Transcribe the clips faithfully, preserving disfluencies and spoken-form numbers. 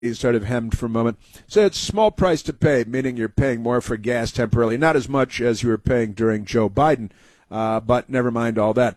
He sort of hemmed for a moment. So it's small price to pay, meaning you're paying more for gas temporarily. Not as much as you were paying during Joe Biden, uh, but never mind all that.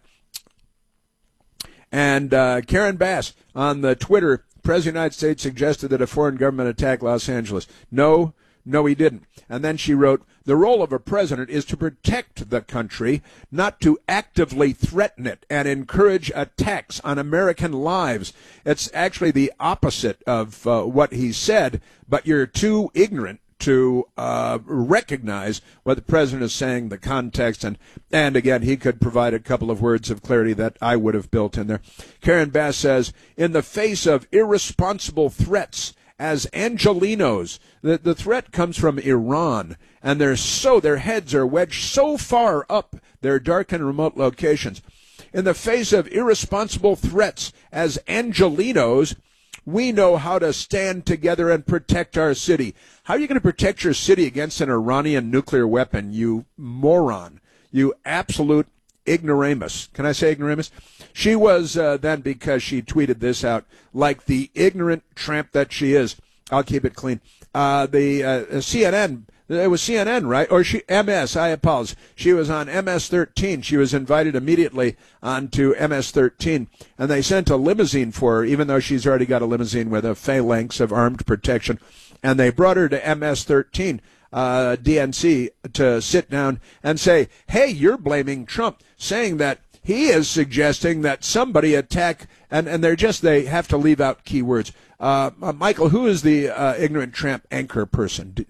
And uh, Karen Bass on the Twitter, President of the United States suggested that a foreign government attack Los Angeles. No, no, he didn't. And then she wrote, the role of a president is to protect the country, not to actively threaten it and encourage attacks on American lives. It's actually the opposite of uh, what he said, but you're too ignorant to uh, recognize what the president is saying, the context, and, and again, he could provide a couple of words of clarity that I would have built in there. Karen Bass says, in the face of irresponsible threats, as Angelinos, the, the threat comes from Iran, and they're so, their heads are wedged so far up their dark and remote locations. In the face of irresponsible threats as Angelinos, we know how to stand together and protect our city. How are you going to protect your city against an Iranian nuclear weapon, you moron, you absolute ignoramus? Can I say ignoramus? She was uh, then, because she tweeted this out, like the ignorant tramp that she is. I'll keep it clean. Uh, the uh, C N N, it was C N N, right? Or she M S, I apologize. She was on M S thirteen. She was invited immediately onto M S thirteen, and they sent a limousine for her, even though she's already got a limousine with a phalanx of armed protection. And they brought her to M S thirteen. Uh, D N C to sit down and say, hey, you're blaming Trump, saying that he is suggesting that somebody attack, and, and they're just, they have to leave out key words. Uh, uh, Michael, who is the uh, ignorant tramp anchor person?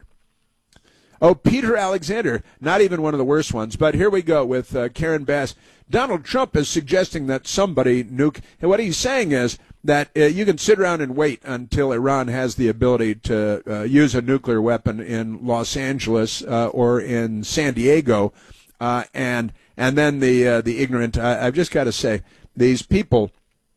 Oh, Peter Alexander, not even one of the worst ones, but here we go with uh, Karen Bass. Donald Trump is suggesting that somebody nuke, and what he's saying is that uh, you can sit around and wait until Iran has the ability to uh, use a nuclear weapon in Los Angeles uh, or in San Diego, uh, and and then the uh, the ignorant. I, I've just got to say, these people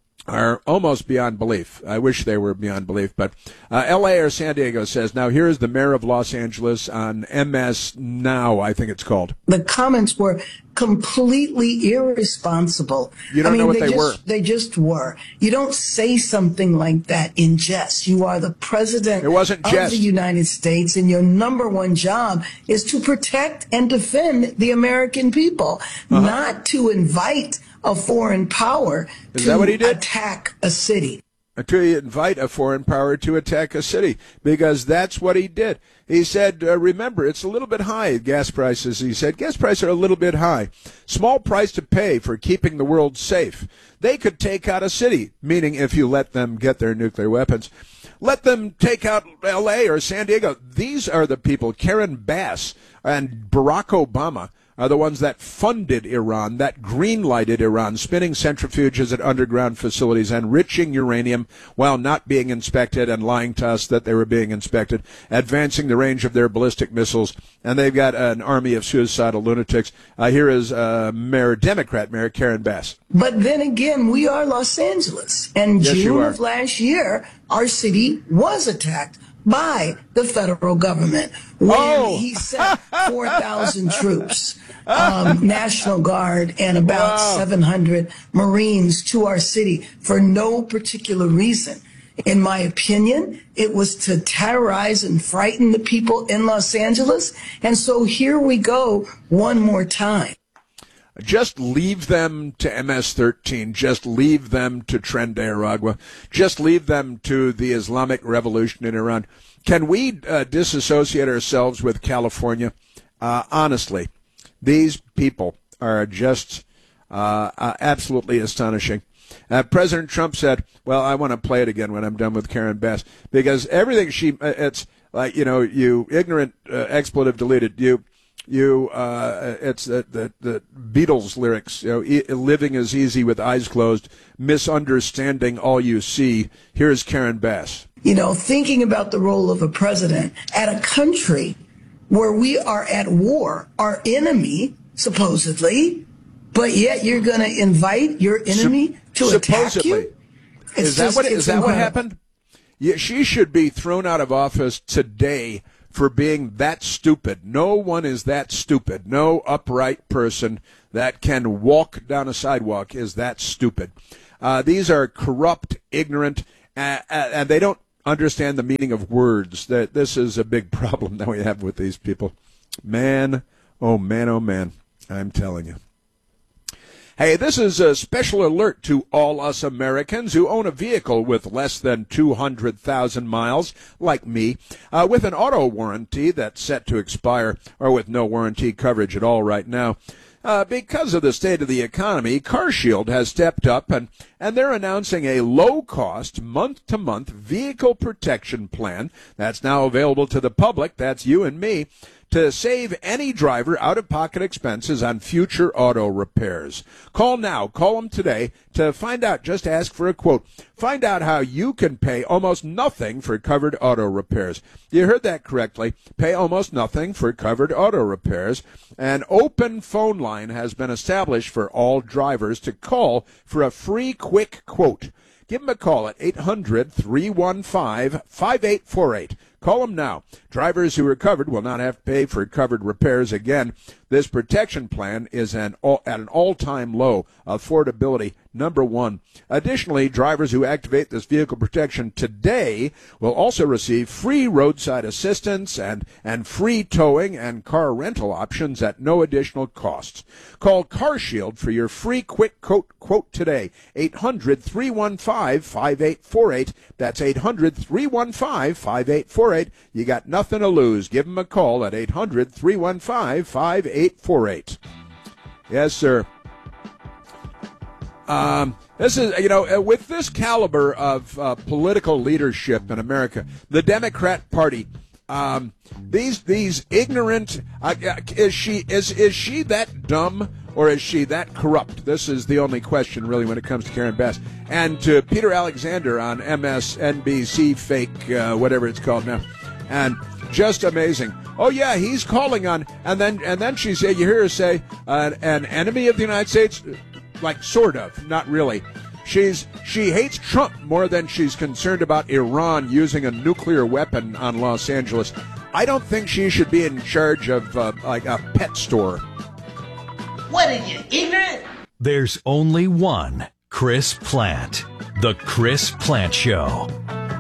are almost beyond belief. I wish they were beyond belief, but uh, L A or San Diego says, now here's the mayor of Los Angeles on M S Now, I think it's called. The comments were completely irresponsible. You don't I mean, know what they, they just, were. They just were. You don't say something like that in jest. You are the president it wasn't of jest. the United States, and your number one job is to protect and defend the American people, uh-huh. not to invite a foreign power Is to that what he did? attack a city. To invite a foreign power to attack a city, because that's what he did. He said, uh, remember, it's a little bit high, gas prices. He said, gas prices are a little bit high. Small price to pay for keeping the world safe. They could take out a city, meaning if you let them get their nuclear weapons. Let them take out L A or San Diego. These are the people, Karen Bass and Barack Obama, are the ones that funded Iran, that green-lighted Iran, spinning centrifuges at underground facilities, enriching uranium while not being inspected and lying to us that they were being inspected, advancing the range of their ballistic missiles, and they've got an army of suicidal lunatics. Uh, here is uh, Mayor, Democrat Mayor Karen Bass. But then again, we are Los Angeles, and yes, June of last year, our city was attacked by the federal government when oh. he sent four thousand troops, um, National Guard, and about wow. seven hundred Marines to our city for no particular reason. In my opinion, it was to terrorize and frighten the people in Los Angeles. And so here we go one more time. Just leave them to M S thirteen. Just leave them to Tren de Aragua. Just leave them to the Islamic Revolution in Iran. Can we uh, disassociate ourselves with California? Uh, honestly, these people are just uh, uh, absolutely astonishing. Uh, President Trump said, well, I want to play it again when I'm done with Karen Bass, because everything she, uh, it's like, you know, you ignorant, uh, expletive deleted, you, You, uh, it's the, the, the Beatles lyrics, you know, e- living is easy with eyes closed, misunderstanding all you see. Here's Karen Bass. You know, thinking about the role of a president at a country where we are at war, our enemy, supposedly, but yet you're going to invite your enemy Sup- to attack you? It's is that, just, what, is that what happened? Yeah, she should be thrown out of office today for being that stupid. No one is that stupid. No upright person that can walk down a sidewalk is that stupid. Uh, these are corrupt, ignorant, uh, uh, and they don't understand the meaning of words. That this is a big problem that we have with these people. Man, oh man, oh man, I'm telling you. Hey, this is a special alert to all us Americans who own a vehicle with less than two hundred thousand miles, like me, uh, with an auto warranty that's set to expire, or with no warranty coverage at all right now. Uh, because of the state of the economy, CarShield has stepped up, and, and they're announcing a low-cost, month-to-month vehicle protection plan that's now available to the public, that's you and me, to save any driver out-of-pocket expenses on future auto repairs. Call now. Call them today to find out. Just ask for a quote. Find out how you can pay almost nothing for covered auto repairs. You heard that correctly. Pay almost nothing for covered auto repairs. An open phone line has been established for all drivers to call for a free quick quote. Give them a call at eight hundred, three one five, five eight four eight. Call them now. Drivers who are covered will not have to pay for covered repairs again. This protection plan is an all, at an all-time low. Affordability, number one. Additionally, drivers who activate this vehicle protection today will also receive free roadside assistance and, and free towing and car rental options at no additional costs. Call CarShield for your free quick quote, quote today. eight hundred, three one five, five eight four eight. That's eight hundred, three one five, five eight four eight. You got nothing to lose. Give them a call at eight hundred, three one five, five eight four eight. Yes, sir. Um, this is, you know, with this caliber of uh, political leadership in America, the Democrat Party, um, these these ignorant, uh, is she is is she that dumb or is she that corrupt? This is the only question, really, when it comes to Karen Bass. And to Peter Alexander on M S N B C, fake, uh, whatever it's called now, and just amazing. Oh yeah, he's calling on, and then and then she said, you hear her say, uh, an enemy of the United States. Like, sort of, not really. She's she hates Trump more than she's concerned about Iran using a nuclear weapon on Los Angeles. I don't think she should be in charge of, uh, like, a pet store. What are you, ignorant? There's only one Chris Plante. The Chris Plante Show.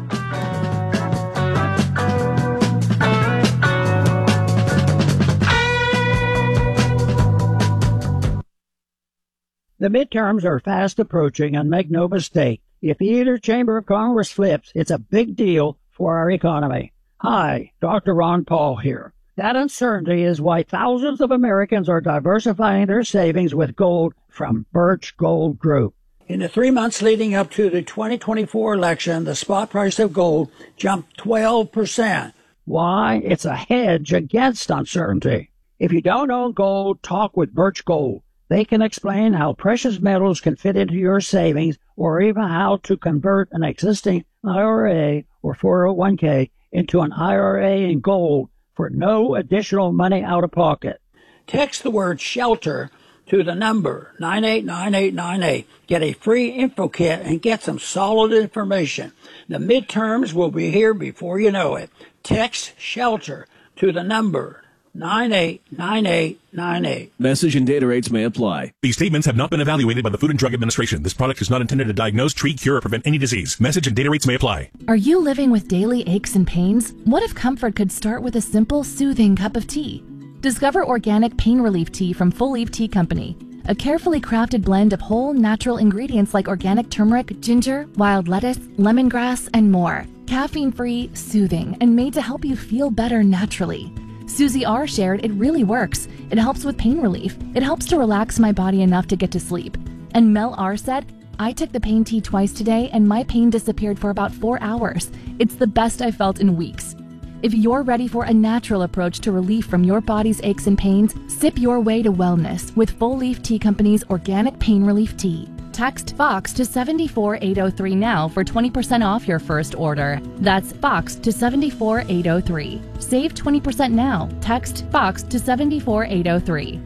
The midterms are fast approaching, and make no mistake, if either chamber of Congress flips, it's a big deal for our economy. Hi, Doctor Ron Paul here. That uncertainty is why thousands of Americans are diversifying their savings with gold from Birch Gold Group. In the three months leading up to the twenty twenty-four election, the spot price of gold jumped twelve percent. Why? It's a hedge against uncertainty. If you don't own gold, talk with Birch Gold. They can explain how precious metals can fit into your savings, or even how to convert an existing I R A or four oh one k into an I R A in gold for no additional money out of pocket. Text the word SHELTER to the number nine eight nine eight nine eight. Get a free info kit and get some solid information. The midterms will be here before you know it. Text SHELTER to the number nine eight nine eight nine eight. Message and data rates may apply. These statements have not been evaluated by the Food and Drug Administration. This product is not intended to diagnose, treat, cure, or prevent any disease. Message and data rates may apply. Are you living with daily aches and pains? What if comfort could start with a simple, soothing cup of tea? Discover organic pain relief tea from Full Leaf Tea Company. A carefully crafted blend of whole, natural ingredients like organic turmeric, ginger, wild lettuce, lemongrass, and more. Caffeine-free, soothing, and made to help you feel better naturally. Susie R. shared it really works. It helps with pain relief. It helps to relax my body enough to get to sleep. And Mel R. said, I took the pain tea twice today and my pain disappeared for about four hours. It's the best I've felt in weeks. If you're ready for a natural approach to relief from your body's aches and pains, sip your way to wellness with Full Leaf Tea Company's organic pain relief tea. Text FOX to seven four eight oh three now for twenty percent off your first order. That's FOX to seven four eight oh three. Save twenty percent now. Text FOX to seven four eight oh three.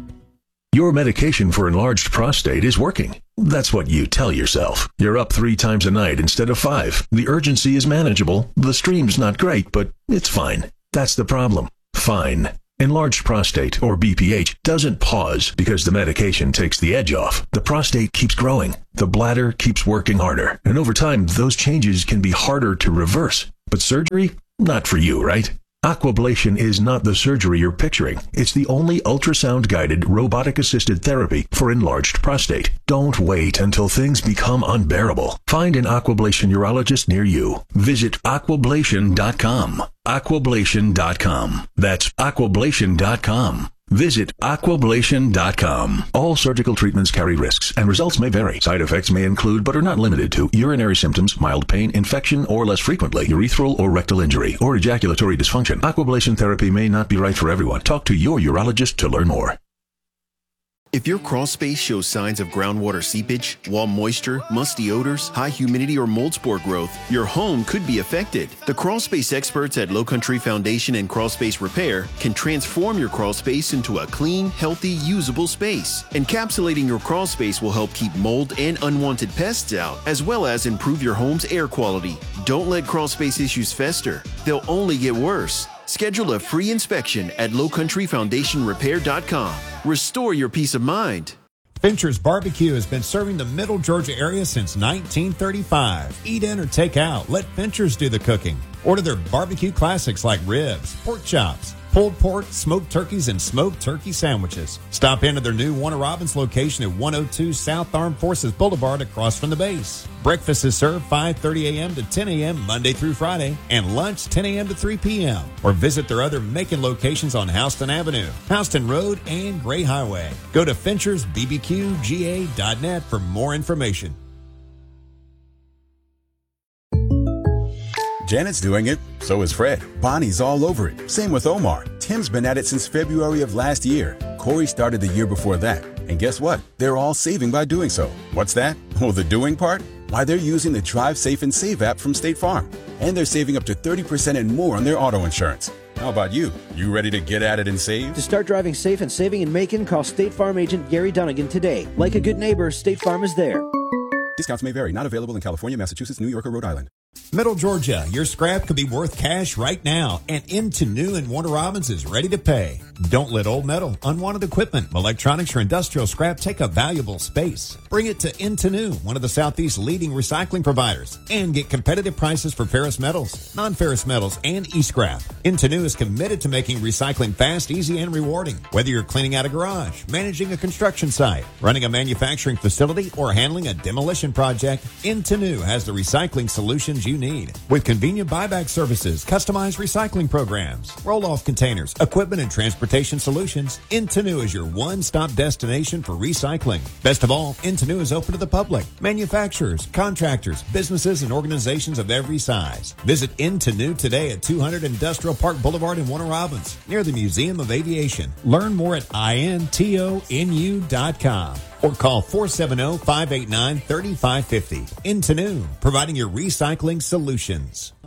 Your medication for enlarged prostate is working. That's what you tell yourself. You're up three times a night instead of five. The urgency is manageable. The stream's not great, but it's fine. That's the problem. Fine. Enlarged prostate, or B P H, doesn't pause because the medication takes the edge off. The prostate keeps growing. The bladder keeps working harder. And over time, those changes can be harder to reverse. But surgery? Not for you, right? Aquablation is not the surgery you're picturing. It's the only ultrasound-guided, robotic-assisted therapy for enlarged prostate. Don't wait until things become unbearable. Find an Aquablation urologist near you. Visit aquablation dot com. aquablation dot com. That's aquablation dot com. Visit aquablation dot com. All surgical treatments carry risks, and results may vary. Side effects may include, but are not limited to, urinary symptoms, mild pain, infection, or less frequently, urethral or rectal injury, or ejaculatory dysfunction. Aquablation therapy may not be right for everyone. Talk to your urologist to learn more. If your crawl space shows signs of groundwater seepage, wall moisture, musty odors, high humidity, or mold spore growth, your home could be affected. The crawl space experts at Low Country Foundation and Crawl Space Repair can transform your crawl space into a clean, healthy, usable space. Encapsulating your crawl space will help keep mold and unwanted pests out, as well as improve your home's air quality. Don't let crawl space issues fester. They'll only get worse. Schedule a free inspection at low country foundation repair dot com. Restore your peace of mind. Fincher's Barbecue has been serving the Middle Georgia area since nineteen thirty-five. Eat in or take out. Let Fincher's do the cooking. Order their barbecue classics like ribs, pork chops, pulled pork, smoked turkeys, and smoked turkey sandwiches. Stop into their new Warner Robins location at one oh two South Armed Forces Boulevard across from the base. Breakfast is served five thirty a.m. to ten a.m. Monday through Friday, and lunch ten a.m. to three p.m. Or visit their other Macon locations on Houston Avenue, Houston Road, and Gray Highway. Go to Finchers B B Q G A dot net for more information. Janet's doing it, so is Fred. Bonnie's all over it. Same with Omar. Tim's been at it since February of last year. Corey started the year before that. And guess what? They're all saving by doing so. What's that? Well, the doing part? Why, they're using the Drive Safe and Save app from State Farm. And they're saving up to thirty percent and more on their auto insurance. How about you? You ready to get at it and save? To start driving safe and saving in Macon, call State Farm agent Gary Dunnigan today. Like a good neighbor, State Farm is there. Discounts may vary. Not available in California, Massachusetts, New York, or Rhode Island. Middle Georgia, your scrap could be worth cash right now, and Into New and Warner Robins is ready to pay. Don't let old metal, unwanted equipment, electronics, or industrial scrap take up valuable space. Bring it to Into New, one of the Southeast's leading recycling providers, and get competitive prices for ferrous metals, non-ferrous metals, and e-scrap. Into New is committed to making recycling fast, easy, and rewarding. Whether you're cleaning out a garage, managing a construction site, running a manufacturing facility, or handling a demolition project, Into New has the recycling solutions you need. With convenient buyback services, customized recycling programs, roll-off containers, equipment, and transportation solutions, Into New is your one-stop destination for recycling. Best of all, Into New is open to the public, manufacturers, contractors, businesses, and organizations of every size. Visit Into New today at two hundred Industrial Park Boulevard in Warner Robins, near the Museum of Aviation. Learn more at intonu dot com. Or call four seven zero, five eight nine, three five five zero. Into New, providing your recycling solutions.